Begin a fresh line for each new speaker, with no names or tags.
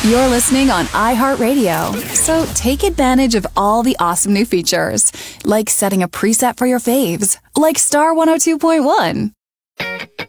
You're listening on iHeartRadio, so take advantage of all the awesome new features, like setting a preset for your faves, like Star 102.1.